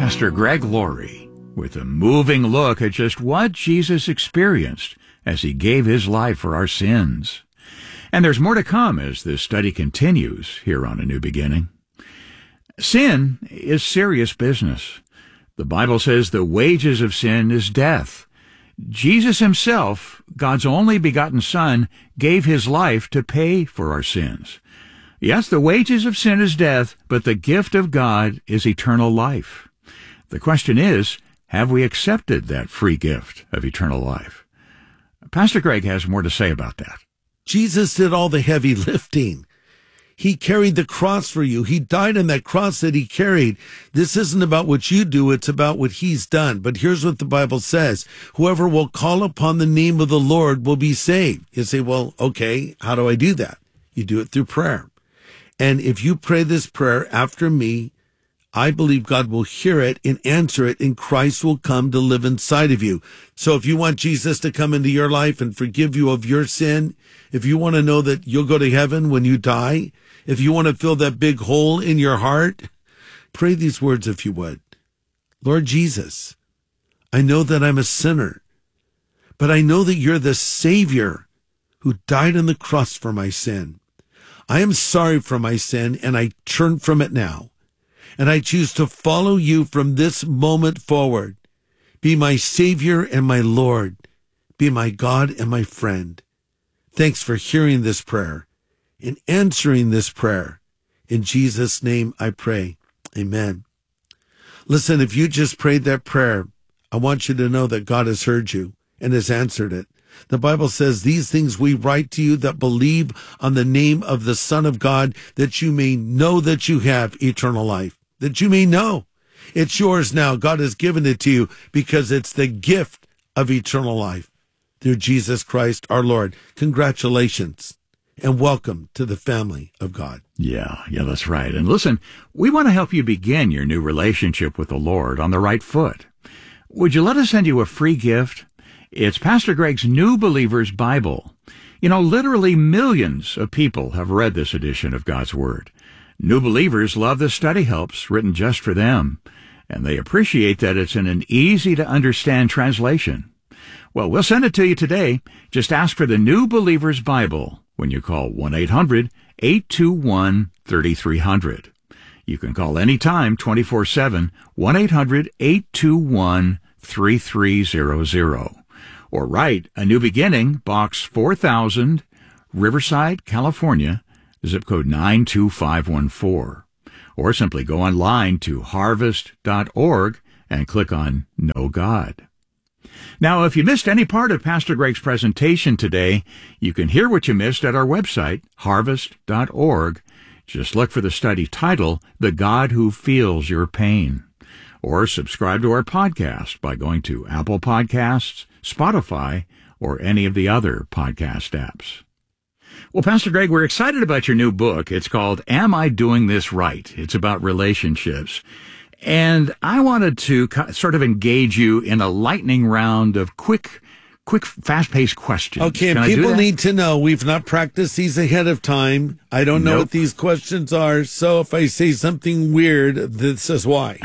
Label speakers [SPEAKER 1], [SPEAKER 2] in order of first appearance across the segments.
[SPEAKER 1] Pastor Greg Laurie with a moving look at just what Jesus experienced as he gave his life for our sins. And there's more to come as this study continues here on A New Beginning. Sin is serious business. The Bible says the wages of sin is death. Jesus himself, God's only begotten Son, gave his life to pay for our sins. Yes, the wages of sin is death, but the gift of God is eternal life. The question is, have we accepted that free gift of eternal life? Pastor Greg has more to say about that.
[SPEAKER 2] Jesus did all the heavy lifting. He carried the cross for you. He died on that cross that he carried. This isn't about what you do. It's about what he's done. But here's what the Bible says. Whoever will call upon the name of the Lord will be saved. You say, well, okay, how do I do that? You do it through prayer. And if you pray this prayer after me, I believe God will hear it and answer it, and Christ will come to live inside of you. So if you want Jesus to come into your life and forgive you of your sin, if you want to know that you'll go to heaven when you die, if you want to fill that big hole in your heart, pray these words if you would. Lord Jesus, I know that I'm a sinner, but I know that you're the Savior who died on the cross for my sin. I am sorry for my sin, and I turn from it now. And I choose to follow you from this moment forward. Be my Savior and my Lord. Be my God and my friend. Thanks for hearing this prayer and answering this prayer. In Jesus' name I pray. Amen. Listen, if you just prayed that prayer, I want you to know that God has heard you and has answered it. The Bible says, these things we write to you that believe on the name of the Son of God, that you may know that you have eternal life, that you may know. It's yours now. God has given it to you because it's the gift of eternal life through Jesus Christ our Lord. Congratulations and welcome to the family of God.
[SPEAKER 1] Yeah, that's right. And listen, we want to help you begin your new relationship with the Lord on the right foot. Would you let us send you a free gift? It's Pastor Greg's New Believer's Bible. You know, literally millions of people have read this edition of God's Word. New believers love the study helps written just for them, and they appreciate that it's in an easy-to-understand translation. Well, we'll send it to you today. Just ask for the New Believer's Bible when you call 1-800-821-3300. You can call anytime, 24/7, 1-800-821-3300. Or write A New Beginning, Box 4000, Riverside, California, zip code 92514. Or simply go online to harvest.org and click on Know God. Now, if you missed any part of Pastor Greg's presentation today, you can hear what you missed at our website, harvest.org. Just look for the study title, The God Who Feels Your Pain. Or subscribe to our podcast by going to Apple Podcasts, Spotify, or any of the other podcast apps. Well, Pastor Greg, we're excited about your new book. It's called Am I Doing This Right? It's about relationships. And I wanted to sort of engage you in a lightning round of quick, fast-paced questions.
[SPEAKER 2] Okay, and people need to know we've not practiced these ahead of time. I don't know what these questions are, so if I say something weird, this is why.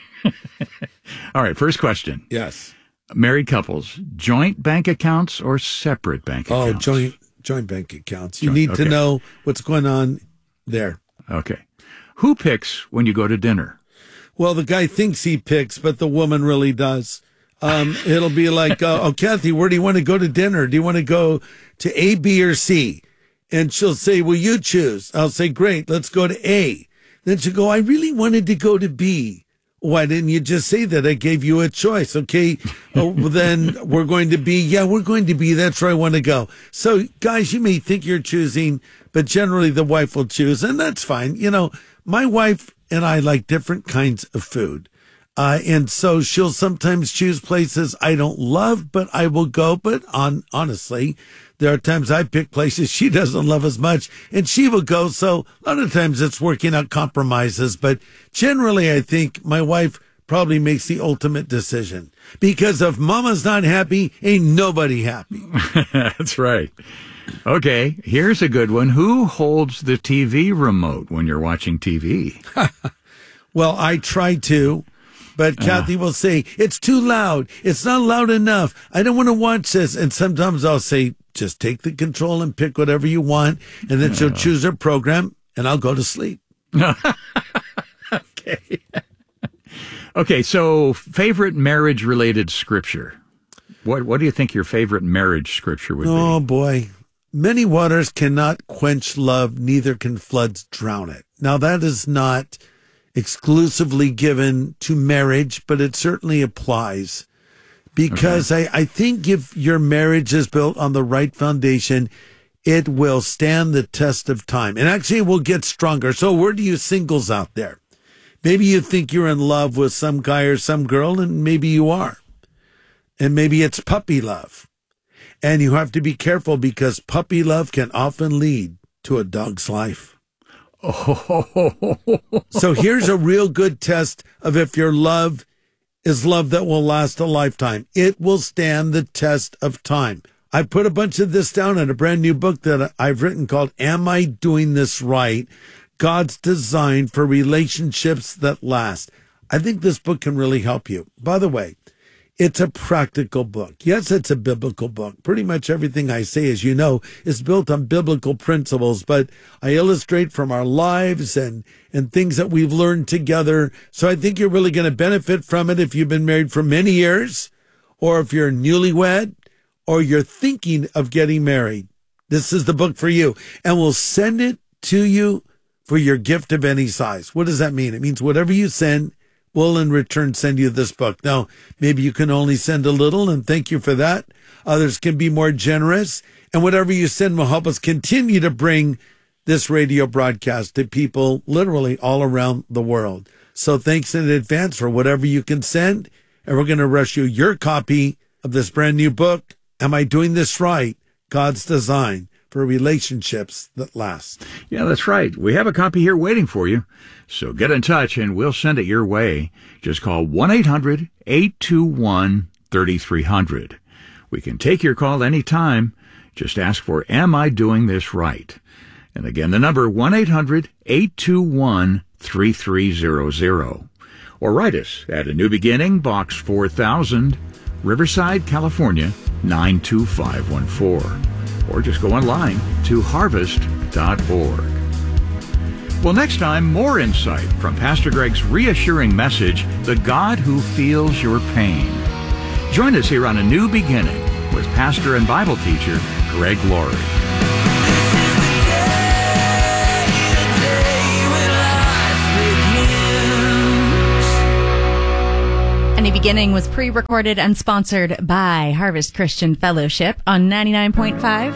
[SPEAKER 1] All right, first question.
[SPEAKER 2] Yes.
[SPEAKER 1] Married couples, joint bank accounts or separate bank accounts?
[SPEAKER 2] Oh, joint bank accounts. You need to know what's going on there.
[SPEAKER 1] Okay. Who picks when you go to dinner?
[SPEAKER 2] Well, the guy thinks he picks, but the woman really does. It'll be like, oh, Kathy, where do you want to go to dinner? Do you want to go to A, B, or C? And she'll say, well, you choose. I'll say, great, let's go to A. Then she'll go, I really wanted to go to B. Why didn't you just say that? I gave you a choice. Okay. Then we're going to be, we're going to be, that's where I want to go. So guys, you may think you're choosing, but generally the wife will choose, and that's fine. You know, my wife and I like different kinds of food. And so she'll sometimes choose places I don't love, but I will go. But honestly, there are times I pick places she doesn't love as much, and she will go. So a lot of times it's working out compromises. But generally, I think my wife probably makes the ultimate decision. Because if mama's not happy, ain't nobody happy.
[SPEAKER 1] That's right. Okay, here's a good one. Who holds the TV remote when you're watching TV?
[SPEAKER 2] Well, I try to. But Kathy will say, it's too loud. It's not loud enough. I don't want to watch this. And sometimes I'll say, just take the control and pick whatever you want. And then she'll choose her program and I'll go to sleep.
[SPEAKER 1] Okay. Okay, so favorite marriage-related scripture. What do you think your favorite marriage scripture would be?
[SPEAKER 2] Oh, boy. Many waters cannot quench love, neither can floods drown it. Now, that is not exclusively given to marriage, but it certainly applies. Because I think if your marriage is built on the right foundation, it will stand the test of time. And actually, it will get stronger. So where do you singles out there? Maybe you think you're in love with some guy or some girl, and maybe you are. And maybe it's puppy love. And you have to be careful because puppy love can often lead to a dog's life. So here's a real good test of if your love is love that will last a lifetime. It will stand the test of time. I put a bunch of this down in a brand new book that I've written called Am I Doing This Right? God's Design for Relationships That Last. I think this book can really help you. By the way, it's a practical book. Yes, it's a biblical book. Pretty much everything I say, as you know, is built on biblical principles, but I illustrate from our lives and things that we've learned together. So I think you're really going to benefit from it if you've been married for many years, or if you're newlywed, or you're thinking of getting married. This is the book for you. And we'll send it to you for your gift of any size. What does that mean? It means whatever you send, we'll in return send you this book. Now, maybe you can only send a little, and thank you for that. Others can be more generous. And whatever you send will help us continue to bring this radio broadcast to people literally all around the world. So thanks in advance for whatever you can send. And we're going to rush you your copy of this brand new book, Am I Doing This Right? God's Design for Relationships That Last.
[SPEAKER 1] Yeah, that's right. We have a copy here waiting for you. So get in touch and we'll send it your way. Just call 1-800-821-3300. We can take your call anytime. Just ask for Am I Doing This Right? And again, the number 1-800-821-3300. Or write us at A New Beginning, Box 4000, Riverside, California, 92514. Or just go online to harvest.org. Well, next time, more insight from Pastor Greg's reassuring message, The God Who Feels Your Pain. Join us here on A New Beginning with pastor and Bible teacher Greg Laurie.
[SPEAKER 3] A New Beginning was pre-recorded and sponsored by Harvest Christian Fellowship on 99.5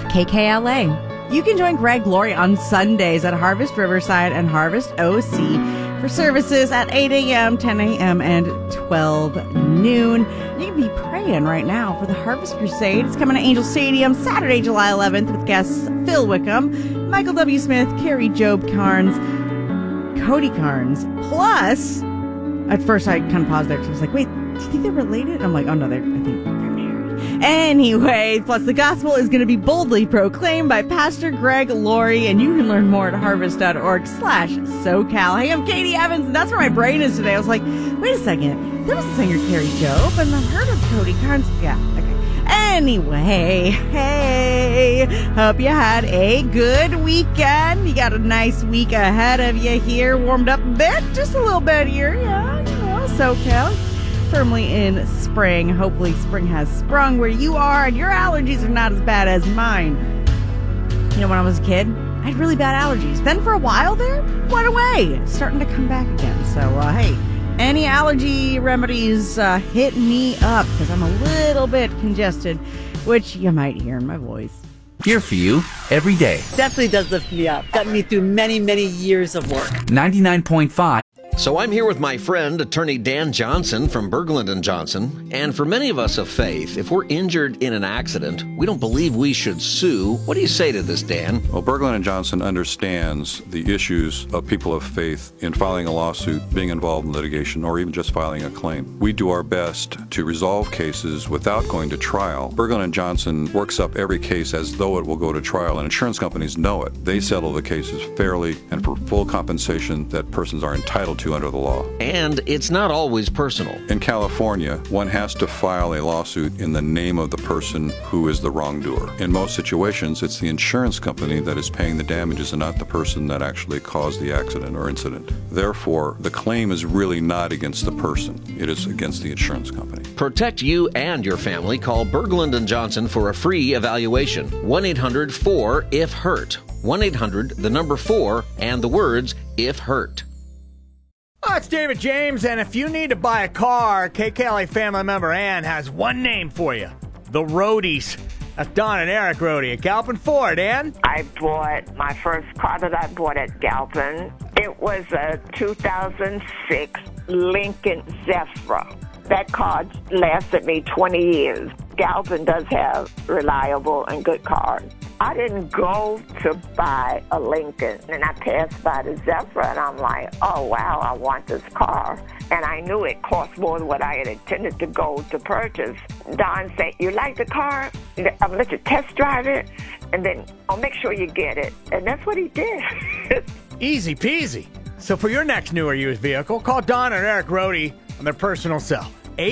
[SPEAKER 3] KKLA.
[SPEAKER 4] You can join Greg Laurie on Sundays at Harvest Riverside and Harvest OC for services at 8 a.m., 10 a.m., and 12 noon. You can be praying right now for the Harvest Crusade. It's coming to Angel Stadium Saturday, July 11th with guests Phil Wickham, Michael W. Smith, Carrie Job Carnes, Cody Carnes, plus... At first, I kind of paused there because I was like, wait, do you think they're related? I'm like, oh, no, I think they're married. Anyway, plus the gospel is going to be boldly proclaimed by Pastor Greg Laurie, and you can learn more at harvest.org/SoCal. Hey, I'm Katie Evans, and that's where my brain is today. I was like, wait a second, there was a singer, Carrie Job, and I've heard of Cody Carnes. Yeah, okay. Anyway, hey, hope you had a good weekend. You got a nice week ahead of you here. Warmed up a bit, just a little bit here. Yeah, you know, SoCal. Firmly in spring. Hopefully spring has sprung where you are and your allergies are not as bad as mine. You know, when I was a kid, I had really bad allergies. Then for a while there, went away. Starting to come back again. So, hey. Any allergy remedies, hit me up, because I'm a little bit congested, which you might hear in my voice.
[SPEAKER 5] Here for you every day.
[SPEAKER 6] Definitely does lift me up. Got me through many, many years of work.
[SPEAKER 5] 99.5.
[SPEAKER 7] So I'm here with my friend, attorney Dan Johnson from Berglund & Johnson. And for many of us of faith, if we're injured in an accident, we don't believe we should sue. What do you say to this, Dan?
[SPEAKER 8] Well, Berglund & Johnson understands the issues of people of faith in filing a lawsuit, being involved in litigation, or even just filing a claim. We do our best to resolve cases without going to trial. Berglund & Johnson works up every case as though it will go to trial, and insurance companies know it. They settle the cases fairly and for full compensation that persons are entitled to. to under the law.
[SPEAKER 7] And it's not always personal.
[SPEAKER 8] In California, one has to file a lawsuit in the name of the person who is the wrongdoer. In most situations, it's the insurance company that is paying the damages and not the person that actually caused the accident or incident. Therefore, the claim is really not against the person. It is against the insurance company.
[SPEAKER 7] Protect you and your family. Call Berglund & Johnson for a free evaluation. 1-800-4-IF-HURT. 1-800-4 and the words "if hurt."
[SPEAKER 9] Oh, it's David James, and if you need to buy a car, KKLA family member Ann has one name for you: the Roadies. That's Don and Eric Roadie at Galpin Ford. Ann?
[SPEAKER 10] I bought my first car that I bought at Galpin. It was a 2006 Lincoln Zephyr. That car lasted me 20 years. Galpin does have reliable and good cars. I didn't go to buy a Lincoln, and I passed by the Zephyr, and I'm like, oh, wow, I want this car. And I knew it cost more than what I had intended to go to purchase. Don said, you like the car? I'm going to let you test drive it, and then I'll make sure you get it. And that's what he did.
[SPEAKER 9] Easy peasy. So for your next new or used vehicle, call Don and Eric Roadie on their personal cell,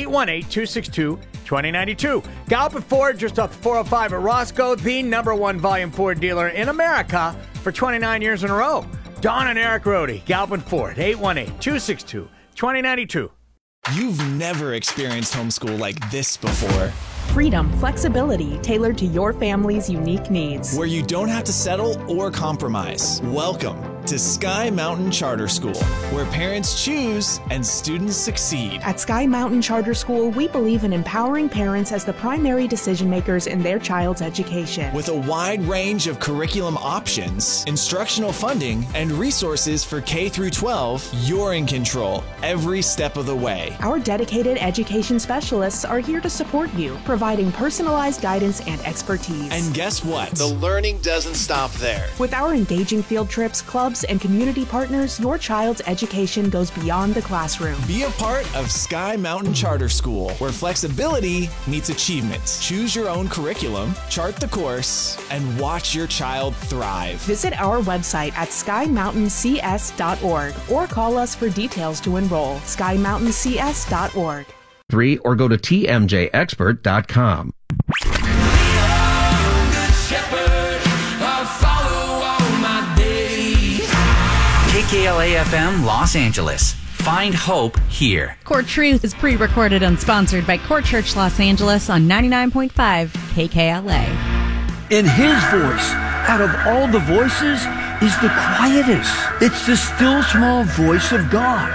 [SPEAKER 9] 818-262-2092. Galpin Ford, just off the 405 at Roscoe, the #1 volume Ford dealer in America for 29 years in a row. Don and Eric Roadie, Galpin Ford, 818-262-2092.
[SPEAKER 11] You've never experienced homeschool like this before.
[SPEAKER 12] Freedom, flexibility, tailored to your family's unique needs.
[SPEAKER 11] Where you don't have to settle or compromise. Welcome to Sky Mountain Charter School, where parents choose and students succeed.
[SPEAKER 12] At Sky Mountain Charter School, we believe in empowering parents as the primary decision makers in their child's education.
[SPEAKER 11] With a wide range of curriculum options, instructional funding, and resources for K through 12, you're in control every step of the way.
[SPEAKER 12] Our dedicated education specialists are here to support you, providing personalized guidance and expertise.
[SPEAKER 11] And guess what? The learning doesn't stop there.
[SPEAKER 12] With our engaging field trips, clubs, and community partners, your child's education goes beyond the classroom.
[SPEAKER 11] Be a part of Sky Mountain Charter School, where flexibility meets achievement. Choose your own curriculum, chart the course, and watch your child thrive.
[SPEAKER 12] Visit our website at skymountaincs.org or call us for details to enroll. skymountaincs.org.
[SPEAKER 7] Or go to tmjexpert.com.
[SPEAKER 5] KKLA FM Los Angeles. Find hope here.
[SPEAKER 3] Core Truth is pre-recorded and sponsored by Core Church Los Angeles on 99.5 KKLA.
[SPEAKER 13] In his voice, out of all the voices, is the quietest. It's the still small voice of God.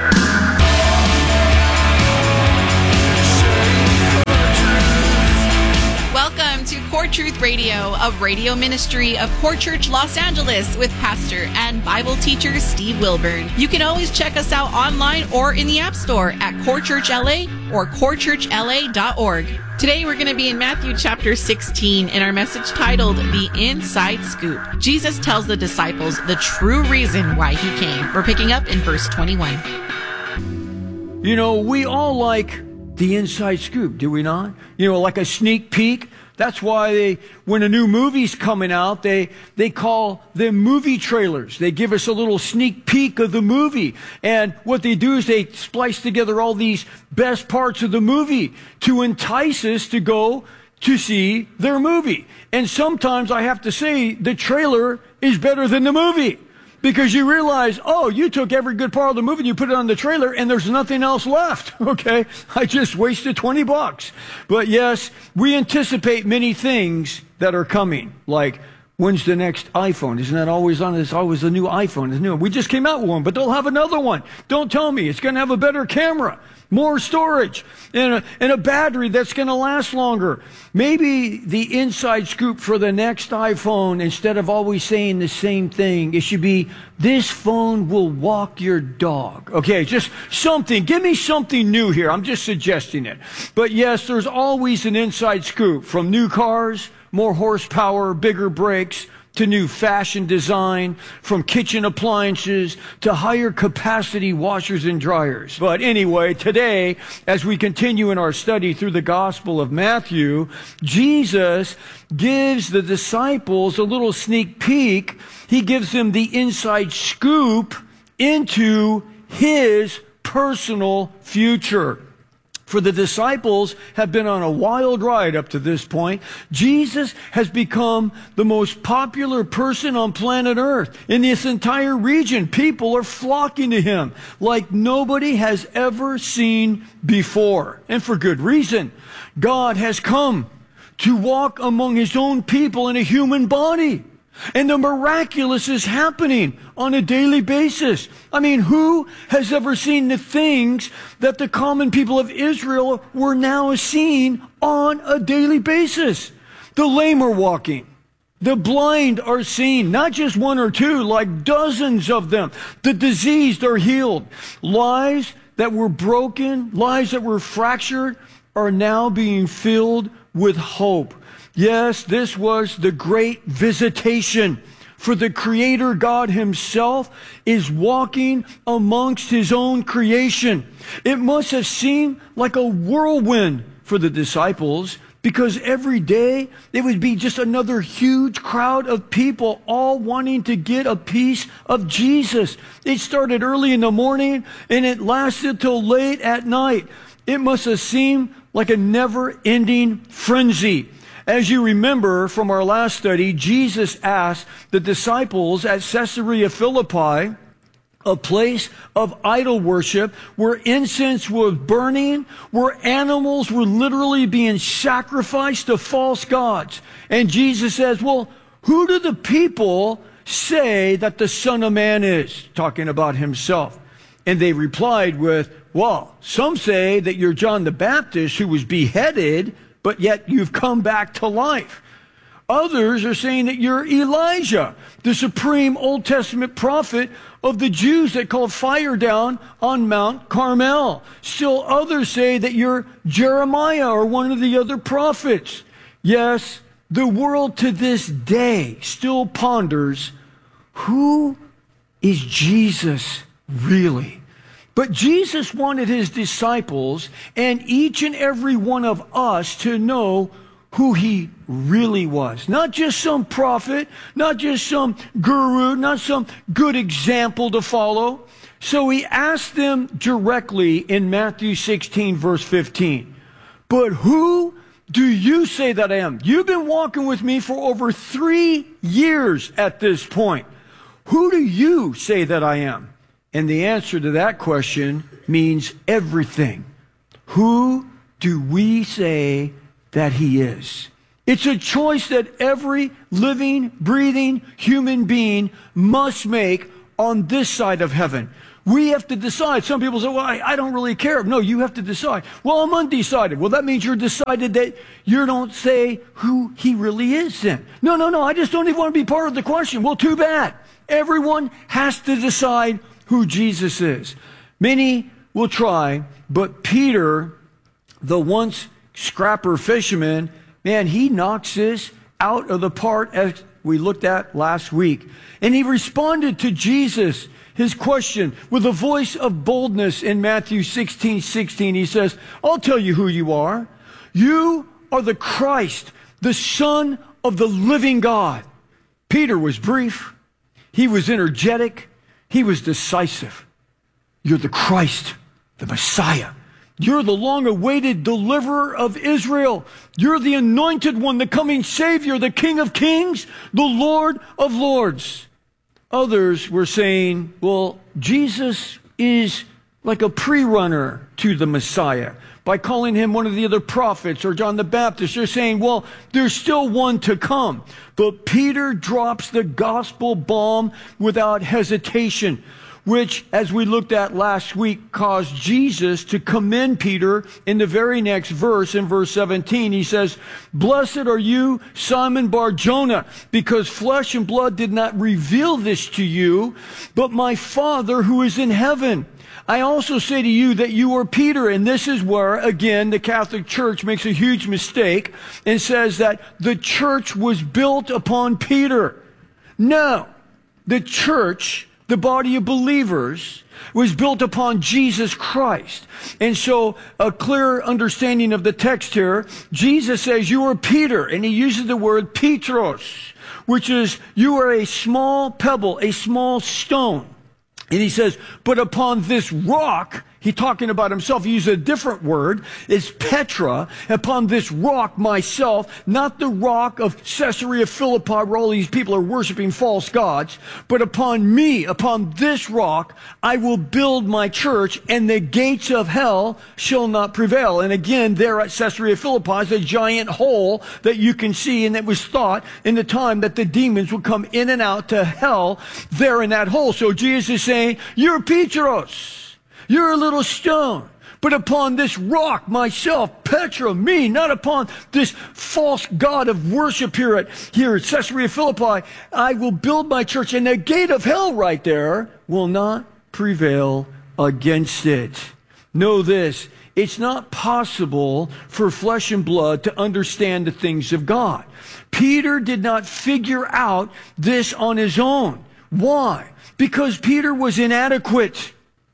[SPEAKER 14] Welcome to Core Truth Radio, a radio ministry of Core Church Los Angeles with pastor and Bible teacher Steve Wilburn. You can always check us out online or in the App Store at Core Church LA or corechurchla.org. Today we're going to be in Matthew chapter 16 in our message titled The Inside Scoop. Jesus tells the disciples the true reason why he came. We're picking up in verse 21.
[SPEAKER 13] You know, we all like the inside scoop, do we not? You know, like a sneak peek. That's why when a new movie's coming out, they call them movie trailers. They give us a little sneak peek of the movie. And what they do is they splice together all these best parts of the movie to entice us to go to see their movie. And sometimes I have to say the trailer is better than the movie. Because you realize, oh, you took every good part of the movie and you put it on the trailer and there's nothing else left. Okay. I just wasted $20. But yes, we anticipate many things that are coming. Like, when's the next iPhone? Isn't that always on? It's always a new iPhone. It's new. We just came out with one, but they'll have another one. Don't tell me. It's going to have a better camera, more storage, and a battery that's going to last longer. Maybe the inside scoop for the next iPhone, instead of always saying the same thing, it should be, this phone will walk your dog. Okay, just something. Give me something new here. I'm just suggesting it. But yes, there's always an inside scoop, from new cars, more horsepower, bigger brakes, to new fashion design, from kitchen appliances to higher capacity washers and dryers. But anyway, today, as we continue in our study through the Gospel of Matthew, Jesus gives the disciples a little sneak peek. He gives them the inside scoop into his personal future. For the disciples have been on a wild ride up to this point. Jesus has become the most popular person on planet Earth. In this entire region, people are flocking to him like nobody has ever seen before. And for good reason. God has come to walk among his own people in a human body. And the miraculous is happening on a daily basis. I mean, who has ever seen the things that the common people of Israel were now seeing on a daily basis? The lame are walking. The blind are seen, not just one or two, like dozens of them. The diseased are healed. Lives that were broken, lives that were fractured, are now being filled with hope. Yes, this was the great visitation, for the Creator God himself is walking amongst his own creation. It must have seemed like a whirlwind for the disciples, because every day it would be just another huge crowd of people all wanting to get a piece of Jesus. It started early in the morning and it lasted till late at night. It must have seemed like a never-ending frenzy. As you remember from our last study, Jesus asked the disciples at Caesarea Philippi, a place of idol worship where incense was burning, where animals were literally being sacrificed to false gods. And Jesus says, well, who do the people say that the Son of Man is? Talking about himself. And they replied with, well, some say that you're John the Baptist who was beheaded, but yet you've come back to life. Others are saying that you're Elijah, the supreme Old Testament prophet of the Jews that called fire down on Mount Carmel. Still others say that you're Jeremiah or one of the other prophets. Yes, the world to this day still ponders, who is Jesus really? But Jesus wanted his disciples and each and every one of us to know who he really was. Not just some prophet, not just some guru, not some good example to follow. So he asked them directly in Matthew 16, verse 15, but who do you say that I am? You've been walking with me for over 3 years at this point. Who do you say that I am? And the answer to that question means everything. Who do we say that he is? It's a choice that every living, breathing human being must make on this side of heaven. We have to decide. Some people say, well, I don't really care. No, you have to decide. Well, I'm undecided. Well, that means you're decided that you don't say who he really is then. No, I just don't even want to be part of the question. Well, too bad. Everyone has to decide who Jesus is. Many will try, but Peter, the once scrapper fisherman, man, he knocks this out of the park as we looked at last week. And he responded to Jesus, his question, with a voice of boldness in Matthew 16:16. He says, I'll tell you who you are. You are the Christ, the Son of the living God. Peter was brief. He was energetic. He was decisive. You're the Christ, the Messiah. You're the long-awaited deliverer of Israel. You're the anointed one, the coming Savior, the King of Kings, the Lord of Lords. Others were saying, well, Jesus is like a pre-runner to the Messiah. By calling him one of the other prophets or John the Baptist, they're saying, well, there's still one to come. But Peter drops the gospel bomb without hesitation, which, as we looked at last week, caused Jesus to commend Peter in the very next verse, in verse 17. He says, blessed are you, Simon Bar-Jonah, because flesh and blood did not reveal this to you, but my Father who is in heaven. I also say to you that you are Peter, and this is where, again, the Catholic Church makes a huge mistake and says that the church was built upon Peter. No, the church, the body of believers, was built upon Jesus Christ. And so a clear understanding of the text here, Jesus says, you are Peter, and he uses the word Petros, which is, you are a small pebble, a small stone. And he says, but upon this rock, he talking about himself, he used a different word, it's Petra, upon this rock myself, not the rock of Caesarea Philippi where all these people are worshiping false gods, but upon me, upon this rock, I will build my church, and the gates of hell shall not prevail. And again, there at Caesarea Philippi is a giant hole that you can see, and it was thought in the time that the demons would come in and out to hell there in that hole. So Jesus is saying, you're Petros, you're a little stone, but upon this rock myself, Petra, me, not upon this false god of worship here at Caesarea Philippi, I will build my church, and the gate of hell right there will not prevail against it. Know this, it's not possible for flesh and blood to understand the things of God. Peter did not figure out this on his own. Why? Because Peter was inadequate.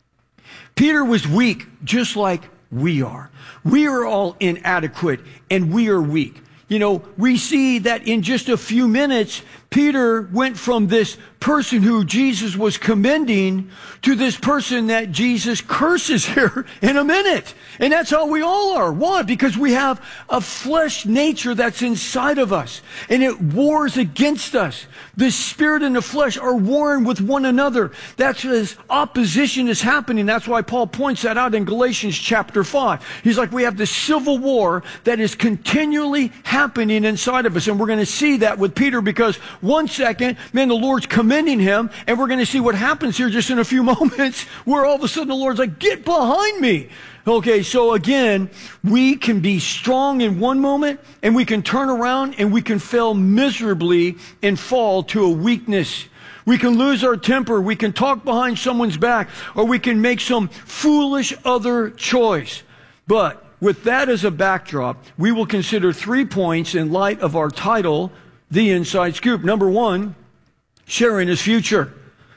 [SPEAKER 13] Peter was weak, just like we are. We are all inadequate, and we are weak. You know, we see that in just a few minutes, Peter went from this person who Jesus was commending to this person that Jesus curses here in a minute. And that's how we all are. Why? Because we have a flesh nature that's inside of us, and it wars against us. The spirit and the flesh are warring with one another. That's as opposition is happening. That's why Paul points that out in Galatians chapter 5. He's like, we have this civil war that is continually happening inside of us. And we're going to see that with Peter, because one second, man, the Lord's commending him, and we're going to see what happens here just in a few moments, where all of a sudden the Lord's like, get behind me. Okay, so again, we can be strong in one moment, and we can turn around and we can fail miserably and fall to a weakness. We can lose our temper, we can talk behind someone's back, or we can make some foolish other choice. But with that as a backdrop, we will consider 3 points in light of our title, The Inside Scoop. Number one, sharing his future.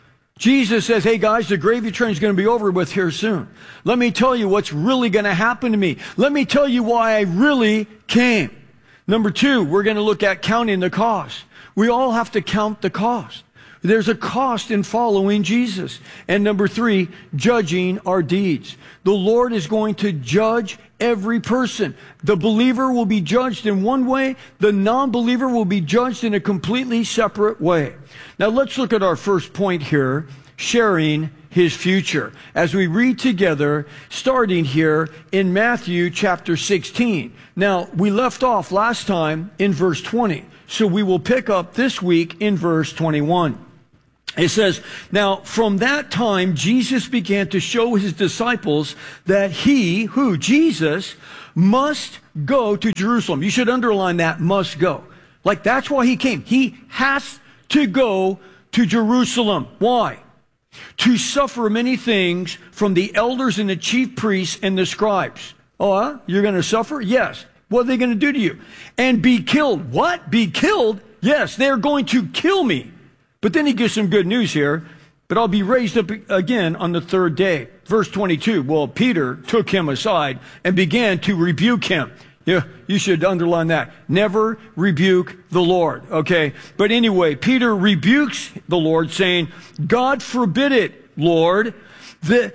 [SPEAKER 13] Jesus says, hey guys, the gravy train is going to be over with here soon. Let me tell you what's really going to happen to me. Let me tell you why I really came. Number two, we're going to look at counting the cost. We all have to count the cost. There's a cost in following Jesus. And number three, judging our deeds. The Lord is going to judge every person. The believer will be judged in one way. The non-believer will be judged in a completely separate way. Now let's look at our first point here, sharing his future. As we read together, starting here in Matthew chapter 16. Now, we left off last time in verse 20. So we will pick up this week in verse 21. It says, now from that time, Jesus began to show his disciples that he, who, Jesus, must go to Jerusalem. You should underline that, must go. Like that's why he came. He has to go to Jerusalem. Why? To suffer many things from the elders and the chief priests and the scribes. Oh, you're going to suffer? Yes. What are they going to do to you? And be killed. What? Be killed? Yes, they're going to kill me. But then he gives some good news here. But I'll be raised up again on the third day. Verse 22. Well, Peter took him aside and began to rebuke him. Yeah, you should underline that. Never rebuke the Lord. Okay. But anyway, Peter rebukes the Lord, saying, God forbid it, Lord, that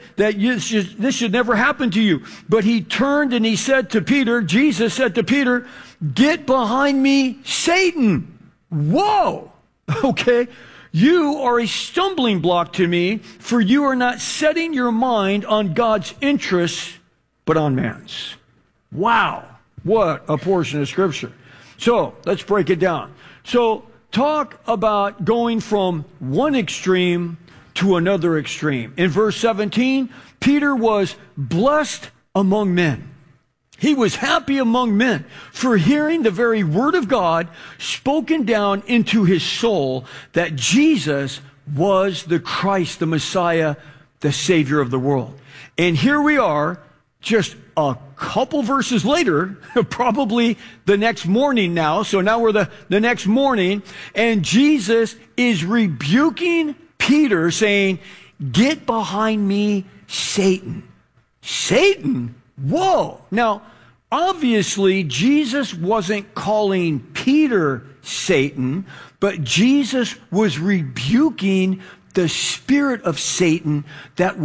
[SPEAKER 13] this should never happen to you. But he turned and he said to Peter, Jesus said to Peter, get behind me, Satan. Whoa. Okay. You are a stumbling block to me, for you are not setting your mind on God's interests, but on man's. Wow. What a portion of scripture. So let's break it down. So talk about going from one extreme to another extreme. In verse 17, Peter was blessed among men. He was happy among men for hearing the very word of God spoken down into his soul that Jesus was the Christ, the Messiah, the Savior of the world. And here we are, just a couple verses later, probably the next morning now. So now we're the next morning, and Jesus is rebuking Peter, saying, get behind me, Satan. Satan? Whoa. Now, obviously, Jesus wasn't calling Peter Satan, but Jesus was rebuking the spirit of Satan that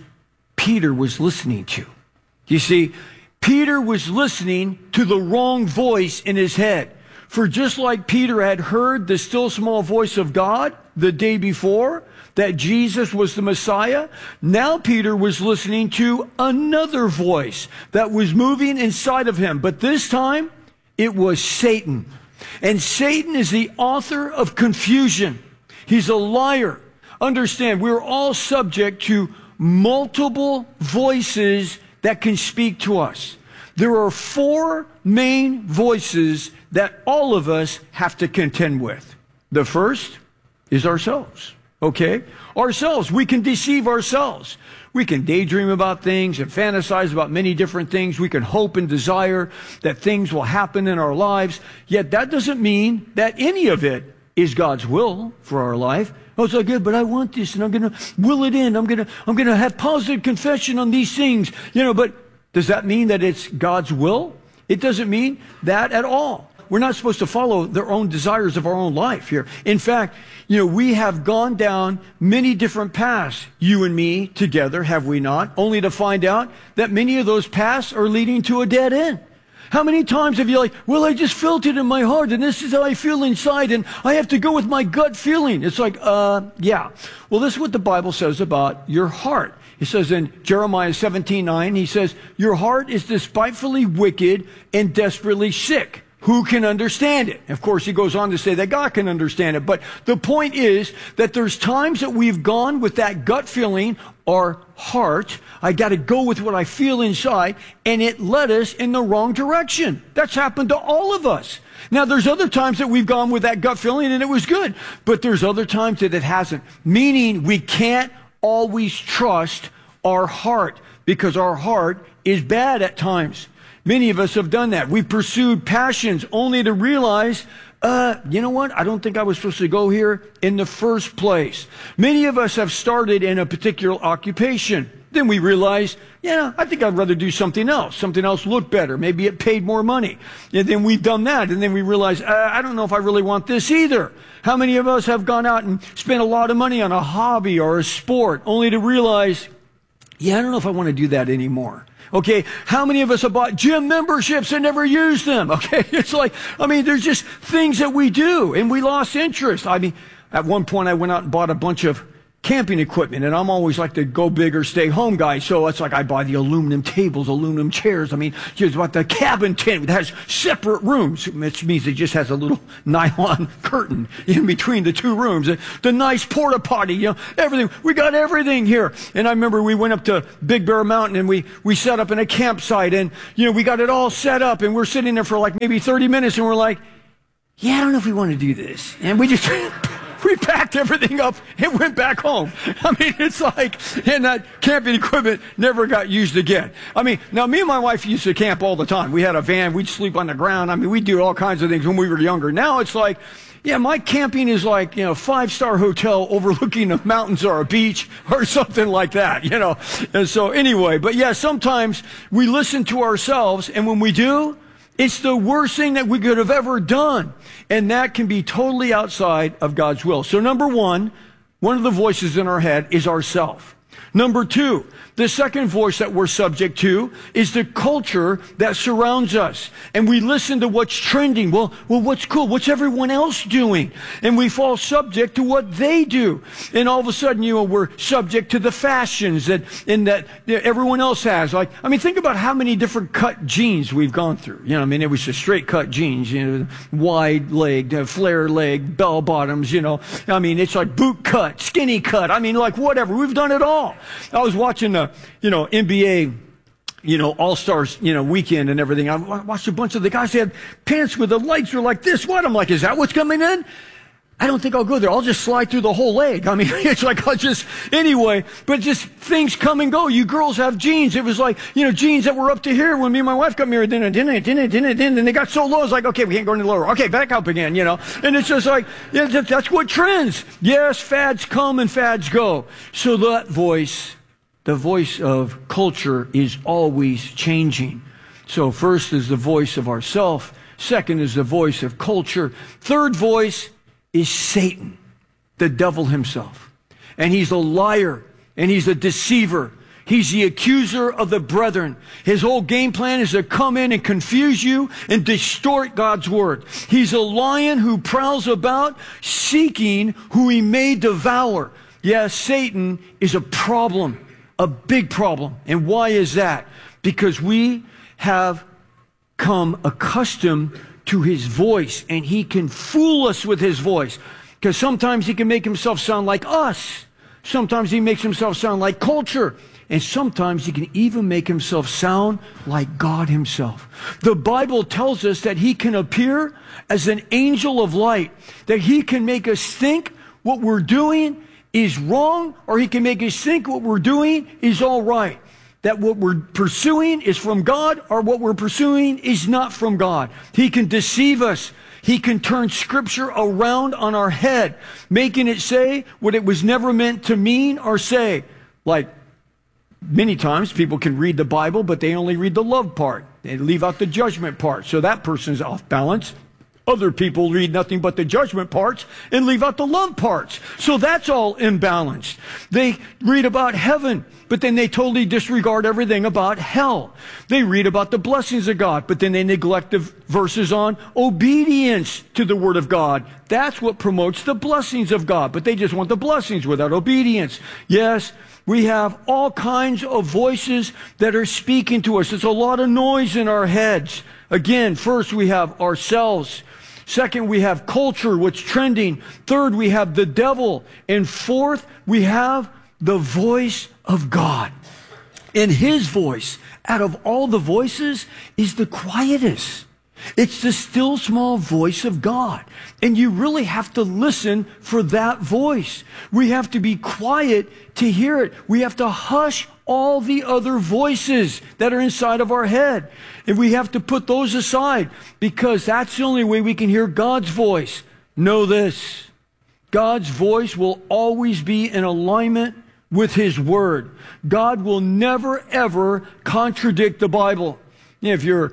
[SPEAKER 13] Peter was listening to. You see, Peter was listening to the wrong voice in his head. For just like Peter had heard the still small voice of God the day before, that Jesus was the Messiah, now Peter was listening to another voice that was moving inside of him. But this time, it was Satan. And Satan is the author of confusion. He's a liar. Understand, we're all subject to multiple voices that can speak to us. There are 4 main voices that all of us have to contend with. The first is ourselves. Okay? Ourselves. We can deceive ourselves. We can daydream about things and fantasize about many different things. We can hope and desire that things will happen in our lives. Yet that doesn't mean that any of it is God's will for our life. Oh, it's like, good, but I want this, and I'm going to will it in. I'm going to have positive confession on these things. But does that mean that it's God's will? It doesn't mean that at all. We're not supposed to follow their own desires of our own life here. In fact, we have gone down many different paths, you and me together, have we not? Only to find out that many of those paths are leading to a dead end. How many times have you I just felt it in my heart, and this is how I feel inside, and I have to go with my gut feeling. It's yeah. Well, this is what the Bible says about your heart. It says in Jeremiah 17:9, he says, your heart is despitefully wicked and desperately sick. Who can understand it? Of course, he goes on to say that God can understand it. But the point is that there's times that we've gone with that gut feeling, our heart. I got to go with what I feel inside, and it led us in the wrong direction. That's happened to all of us. Now, there's other times that we've gone with that gut feeling, and it was good. But there's other times that it hasn't. Meaning we can't always trust our heart, because our heart is bad at times. Many of us have done that. We pursued passions only to realize, you know what? I don't think I was supposed to go here in the first place. Many of us have started in a particular occupation. Then we realize, I think I'd rather do something else. Something else looked better. Maybe it paid more money. And then we've done that. And then we realize, I don't know if I really want this either. How many of us have gone out and spent a lot of money on a hobby or a sport only to realize, I don't know if I want to do that anymore. Okay, how many of us have bought gym memberships and never used them? Okay, it's there's just things that we do, and we lost interest. At one point I went out and bought a bunch of camping equipment, and I'm always like the go big or stay home guy, so it's like I buy the aluminum tables, aluminum chairs. Just about the cabin tent that has separate rooms, which means it just has a little nylon curtain in between the 2 rooms. The nice porta potty, everything. We got everything here. And I remember we went up to Big Bear Mountain, and we set up in a campsite, and we got it all set up, and we're sitting there for maybe 30 minutes, and we're like, I don't know if we want to do this. And we just we packed everything up and went back home. And that camping equipment never got used again. Now me and my wife used to camp all the time. We had a van. We'd sleep on the ground. We'd do all kinds of things when we were younger. Now it's my camping is 5-star hotel overlooking the mountains or a beach or something like that, And so anyway, but sometimes we listen to ourselves, and when we do, it's the worst thing that we could have ever done. And that can be totally outside of God's will. So number one of the voices in our head is ourself. Number 2, the second voice that we're subject to is the culture that surrounds us. And we listen to what's trending. Well, what's cool? What's everyone else doing? And we fall subject to what they do. And all of a sudden, we're subject to the fashions that everyone else has. Think about how many different cut jeans we've gone through. It was the straight cut jeans, wide leg, flare leg, bell bottoms, it's like boot cut, skinny cut. Whatever. We've done it all. I was watching the, NBA, All-Stars, weekend and everything. I watched a bunch of the guys. They had pants with the legs were like this. What? I'm like, is that what's coming in? I don't think I'll go there. I'll just slide through the whole leg. Anyway, but just things come and go. You girls have jeans. It was jeans that were up to here when me and my wife got married. Then they got so low. I was like, okay, we can't go any lower. Okay, back up again, And it's just that's what trends. Yes, fads come and fads go. So that voice, the voice of culture, is always changing. So first is the voice of ourself. Second is the voice of culture. Third voice is Satan, the devil himself. and he's a liar, and he's a deceiver. He's the accuser of the brethren. His whole game plan is to come in and confuse you and distort God's word. He's a lion who prowls about seeking who he may devour. Yes, Satan is a problem, a big problem. And why is that? Because we have come accustomed to his voice, and he can fool us with his voice. Because sometimes he can make himself sound like us. Sometimes he makes himself sound like culture. And sometimes he can even make himself sound like God himself. The Bible tells us that he can appear as an angel of light, that he can make us think what we're doing is wrong, or he can make us think what we're doing is all right. That what we're pursuing is from God, or what we're pursuing is not from God. He can deceive us. He can turn Scripture around on our head, making it say what it was never meant to mean or say. Like, many times people can read the Bible, but they only read the love part. They leave out the judgment part. So that person's off balance. Other people read nothing but the judgment parts and leave out the love parts. So that's all imbalanced. They read about heaven, but then they totally disregard everything about hell. They read about the blessings of God, but then they neglect the verses on obedience to the Word of God. That's what promotes the blessings of God, but they just want the blessings without obedience. Yes, we have all kinds of voices that are speaking to us. There's a lot of noise in our heads. Again, first we have ourselves. Second, we have culture, what's trending. Third, we have the devil. And fourth, we have the voice of God. And his voice, out of all the voices, is the quietest. It's the still small voice of God. And you really have to listen for that voice. We have to be quiet to hear it. We have to hush all the other voices that are inside of our head. And we have to put those aside, because that's the only way we can hear God's voice. Know this: God's voice will always be in alignment with his word. God will never, ever contradict the Bible. If you're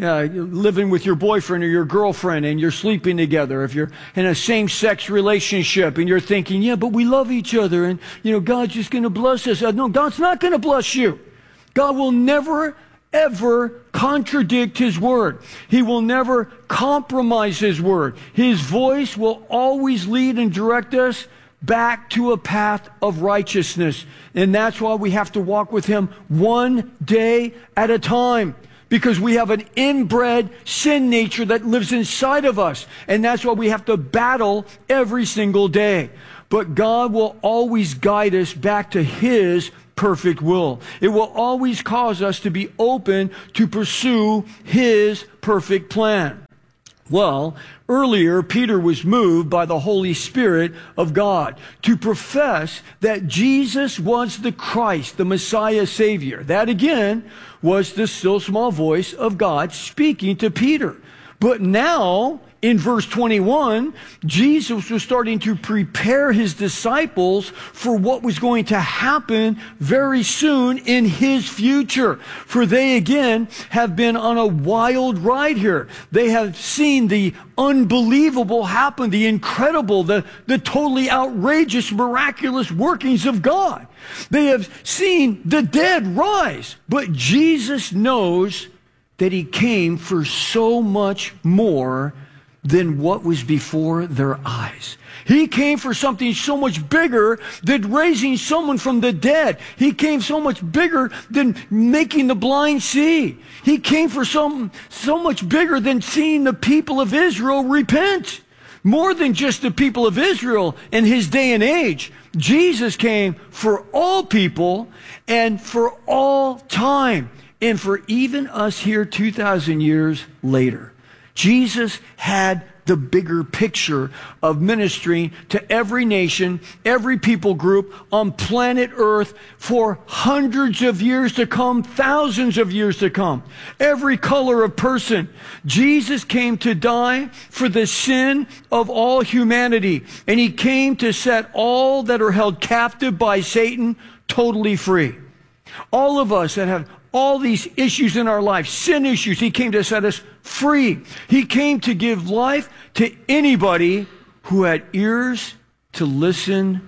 [SPEAKER 13] living with your boyfriend or your girlfriend and you're sleeping together, if you're in a same-sex relationship and you're thinking, yeah, but we love each other and, God's just going to bless us. No, God's not going to bless you. God will never, ever contradict his word. He will never compromise his word. His voice will always lead and direct us back to a path of righteousness. And that's why we have to walk with him one day at a time. Because we have an inbred sin nature that lives inside of us. And that's why we have to battle every single day. But God will always guide us back to his perfect will. It will always cause us to be open to pursue his perfect plan. Well, earlier, Peter was moved by the Holy Spirit of God to profess that Jesus was the Christ, the Messiah Savior. That again was the still small voice of God speaking to Peter. But now, in verse 21, Jesus was starting to prepare his disciples for what was going to happen very soon in his future. For they, again, have been on a wild ride here. They have seen the unbelievable happen, the incredible, the totally outrageous, miraculous workings of God. They have seen the dead rise. But Jesus knows that he came for so much more than what was before their eyes. He came for something so much bigger than raising someone from the dead. He came so much bigger than making the blind see. He came for something so much bigger than seeing the people of Israel repent. More than just the people of Israel in his day and age. Jesus came for all people and for all time. And for even us here 2,000 years later. Jesus had the bigger picture of ministering to every nation, every people group on planet Earth for hundreds of years to come, thousands of years to come. Every color of person. Jesus came to die for the sin of all humanity. And he came to set all that are held captive by Satan totally free. All of us that have all these issues in our life, sin issues, he came to set us free. He came to give life to anybody who had ears to listen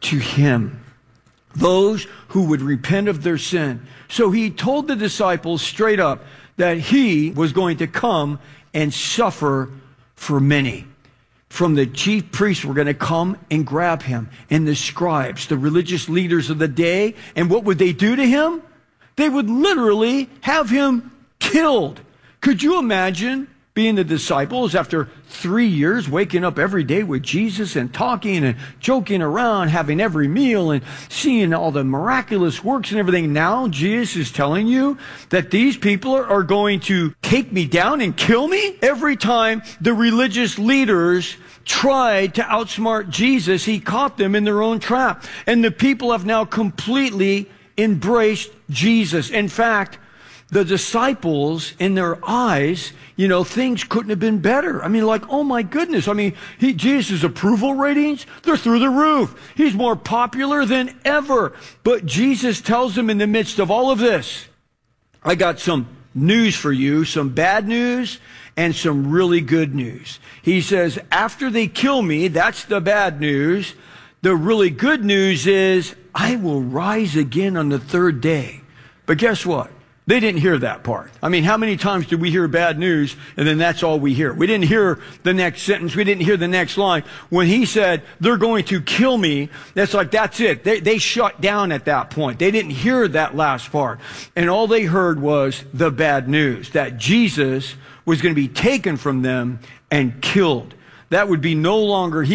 [SPEAKER 13] to him. Those who would repent of their sin. So he told the disciples straight up that he was going to come and suffer for many. From the chief priests were going to come and grab him, and the scribes, the religious leaders of the day. And what would they do to him? They would literally have him killed. Could you imagine being the disciples after 3 years, waking up every day with Jesus and talking and joking around, having every meal and seeing all the miraculous works and everything? Now Jesus is telling you that these people are going to take me down and kill me? Every time the religious leaders tried to outsmart Jesus, he caught them in their own trap. And the people have now completely embraced Jesus. In fact, the disciples, in their eyes, things couldn't have been better. I mean, like, oh my goodness. I mean, Jesus' approval ratings, they're through the roof. He's more popular than ever. But Jesus tells them in the midst of all of this, I got some news for you, some bad news and some really good news. He says, after they kill me, that's the bad news. The really good news is I will rise again on the third day. But guess what? They didn't hear that part. I mean, how many times do we hear bad news and then that's all we hear? We didn't hear the next sentence. We didn't hear the next line. When he said, they're going to kill me, that's it. They shut down at that point. They didn't hear that last part. And all they heard was the bad news, that Jesus was going to be taken from them and killed. He would be no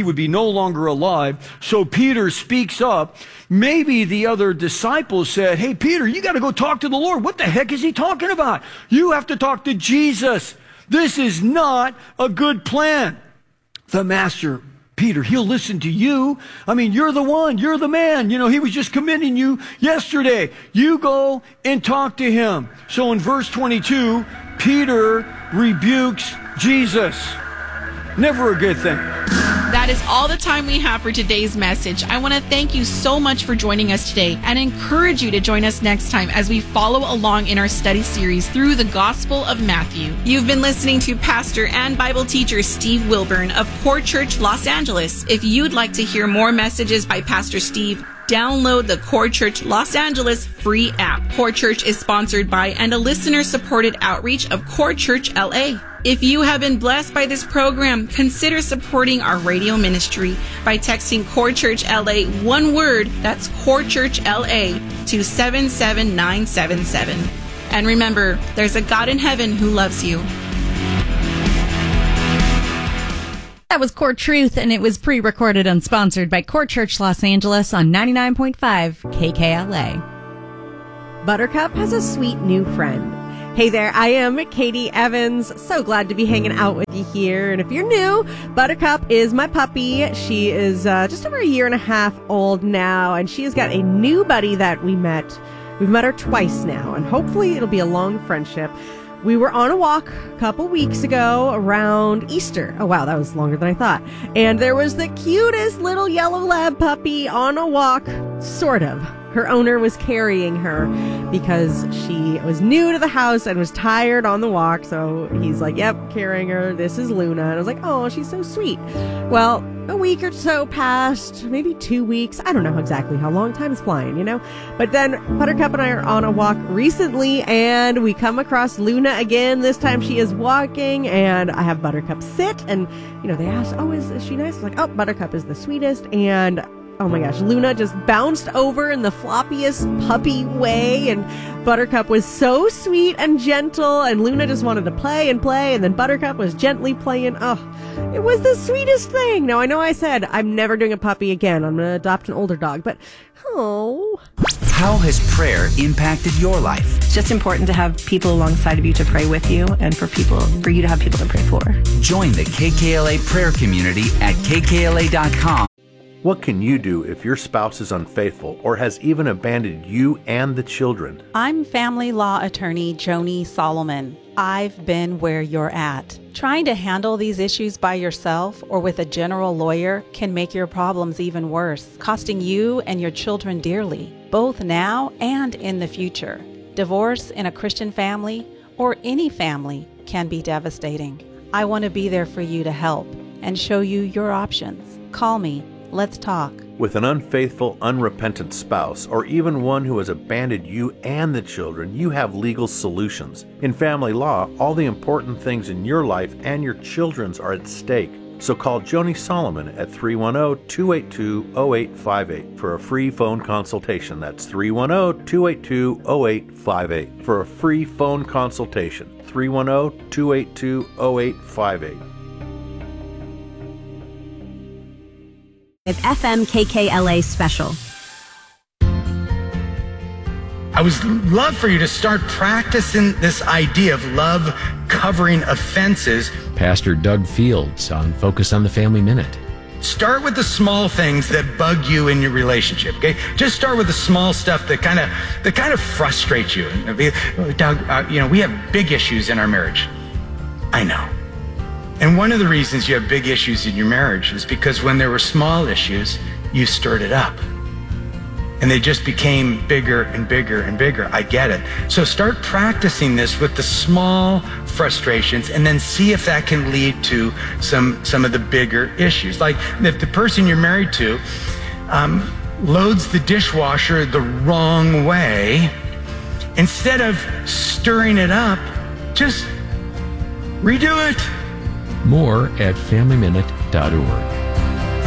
[SPEAKER 13] longer alive. So Peter speaks up. Maybe the other disciples said, hey, Peter, you got to go talk to the Lord. What the heck is he talking about? You have to talk to Jesus. This is not a good plan. The master, Peter, he'll listen to you. I mean, you're the one. You're the man. He was just commending you yesterday. You go and talk to him. So in verse 22, Peter rebukes Jesus. Never a good thing.
[SPEAKER 14] That is all the time we have for today's message. I want to thank you so much for joining us today and encourage you to join us next time as we follow along in our study series through the Gospel of Matthew. You've been listening to Pastor and Bible teacher Steve Wilburn of Core Church Los Angeles. If you'd like to hear more messages by Pastor Steve, download the Core Church Los Angeles free app. Core Church is sponsored by and a listener-supported outreach of Core Church LA. If you have been blessed by this program, consider supporting our radio ministry by texting Core Church LA, one word, that's Core Church LA, to 77977. And remember, there's a God in heaven who loves you.
[SPEAKER 3] That was Core Truth, and it was pre-recorded and sponsored by Core Church Los Angeles on 99.5 KKLA.
[SPEAKER 4] Buttercup has a sweet new friend. Hey there, I am Katie Evans. So glad to be hanging out with you here. And if you're new, Buttercup is my puppy. She is just over 1.5 years old now, and she has got a new buddy that we met. We've met her twice now, and hopefully it'll be a long friendship. We were on a walk a couple weeks ago around Easter. Oh, wow, that was longer than I thought. And there was the cutest little yellow lab puppy on a walk, sort of. Her owner was carrying her because she was new to the house and was tired on the walk. So he's like, yep, carrying her. This is Luna. And I was like, oh, she's so sweet. Well, a week or so passed, maybe 2 weeks. I don't know exactly how long. Time is flying, But then Buttercup and I are on a walk recently, and we come across Luna again. This time she is walking, and I have Buttercup sit. And, they ask, oh, is she nice? I was like, oh, Buttercup is the sweetest. And oh my gosh, Luna just bounced over in the floppiest puppy way, and Buttercup was so sweet and gentle, and Luna just wanted to play, and then Buttercup was gently playing. Oh, it was the sweetest thing. Now, I know I said I'm never doing a puppy again. I'm going to adopt an older dog, but oh.
[SPEAKER 5] How has prayer impacted your life?
[SPEAKER 15] It's just important to have people alongside of you to pray with you, and for you to have people to pray for.
[SPEAKER 5] Join the KKLA prayer community at kkla.com.
[SPEAKER 16] What can you do if your spouse is unfaithful or has even abandoned you and the children?
[SPEAKER 17] I'm family law attorney Joni Solomon. I've been where you're at. Trying to handle these issues by yourself or with a general lawyer can make your problems even worse, costing you and your children dearly, both now and in the future. Divorce in a Christian family or any family can be devastating. I want to be there for you to help and show you your options. Call me Let's talk.
[SPEAKER 16] With an unfaithful, unrepentant spouse, or even one who has abandoned you and the children, you have legal solutions. In family law, all the important things in your life and your children's are at stake. So call Joni Solomon at 310-282-0858 for a free phone consultation. That's 310-282-0858 for a free phone consultation. 310-282-0858.
[SPEAKER 18] FM KKLA special.
[SPEAKER 19] I would love for you to start practicing this idea of love covering offenses.
[SPEAKER 20] Pastor Doug Fields on Focus on the Family Minute.
[SPEAKER 19] Start with the small things that bug you in your relationship, okay? Just start with the small stuff that kind of frustrates you. Doug, we have big issues in our marriage. I know. And one of the reasons you have big issues in your marriage is because when there were small issues, you stirred it up. And they just became bigger and bigger and bigger. I get it. So start practicing this with the small frustrations and then see if that can lead to some of the bigger issues. Like if the person you're married to loads the dishwasher the wrong way, instead of stirring it up, just redo it.
[SPEAKER 20] More at FamilyMinute.org.